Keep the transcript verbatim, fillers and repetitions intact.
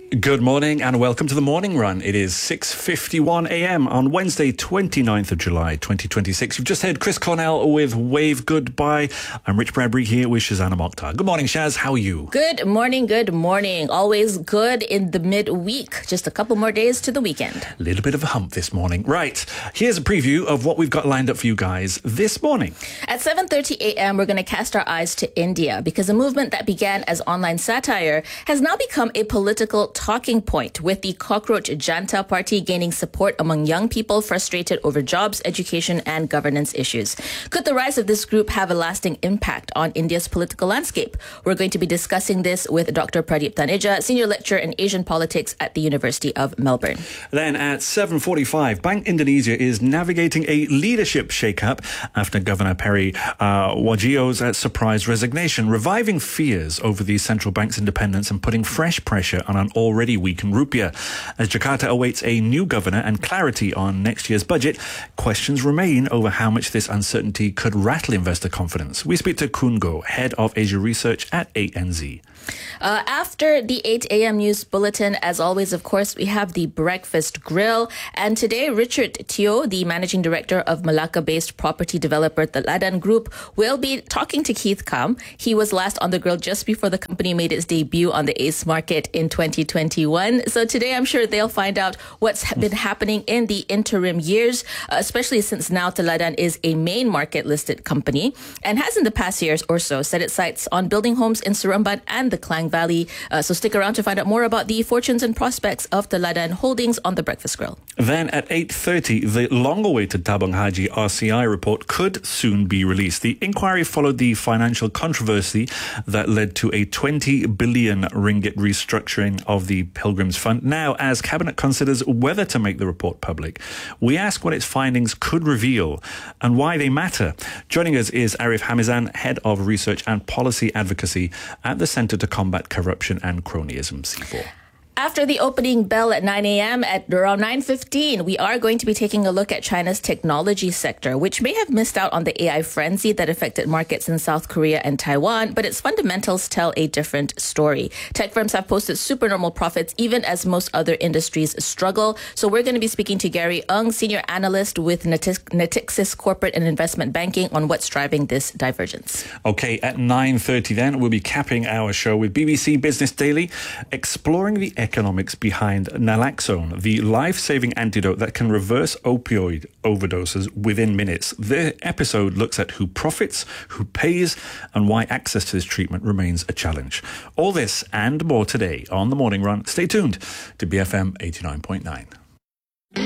Good morning and welcome to the Morning Run. It is six fifty-one a.m. on Wednesday, twenty-ninth of July, twenty twenty-six. You've just heard Chris Cornell with Wave Goodbye. I'm Rich Bradbury here with Shazana Mokhtar. Good morning, Shaz. How are you? Good morning, good morning. Always good in the midweek. Just a couple more days to the weekend. A little bit of a hump this morning. Right, here's a preview of what we've got lined up for you guys this morning. At seven thirty a.m., we're going to cast our eyes to India because a movement that began as online satire has now become a political talking point, with the Cockroach Janta Party gaining support among young people frustrated over jobs, education, and governance issues. Could the rise of this group have a lasting impact on India's political landscape? We're going to be discussing this with Doctor Pradeep Taneja, Senior Lecturer in Asian Politics at the University of Melbourne. Then at seven forty-five, Bank Indonesia is navigating a leadership shake-up after Governor Peri uh, Warjio's uh, surprise resignation, reviving fears over the central bank's independence and putting fresh pressure on an already weakened rupiah. As Jakarta awaits a new governor and clarity on next year's budget, questions remain over how much this uncertainty could rattle investor confidence. We speak to Koon Goh, Head of Asia Research at A N Z. Uh, after the eight a.m. news bulletin, as always, of course, we have the Breakfast Grill. And today, Richard Teo, the Managing Director of Malacca-based property developer Teladan Group, will be talking to Keith Kam. He was last on the grill just before the company made its debut on the A C E market in twenty twenty-one. So today, I'm sure they'll find out what's been happening in the interim years, uh, especially since now Teladan is a main market-listed company and has in the past years or so set its sights on building homes in Seremban and the Klang Valley. Uh, so stick around to find out more about the fortunes and prospects of Teladan Holdings on the Breakfast Grill. Then at eight thirty, the long-awaited Tabung Haji R C I report could soon be released. The inquiry followed the financial controversy that led to a twenty billion ringgit restructuring of the Pilgrims Fund. Now, as Cabinet considers whether to make the report public, we ask what its findings could reveal and why they matter. Joining us is Arif Hamizan, Head of Research and Policy Advocacy at the Centre to Combat Corruption and Cronyism, C four. After the opening bell at nine a.m. at around nine fifteen, we are going to be taking a look at China's technology sector, which may have missed out on the A I frenzy that affected markets in South Korea and Taiwan, but its fundamentals tell a different story. Tech firms have posted supernormal profits even as most other industries struggle. So we're going to be speaking to Gary Ng, Senior Analyst with Natixis Corporate and Investment Banking, on what's driving this divergence. Okay, at nine thirty then, we'll be capping our show with B B C Business Daily, exploring the economics behind naloxone, the life-saving antidote that can reverse opioid overdoses within minutes. The episode looks at who profits, who pays, and why access to this treatment remains a challenge. All this and more today on The Morning Run. Stay tuned to B F M eighty-nine point nine.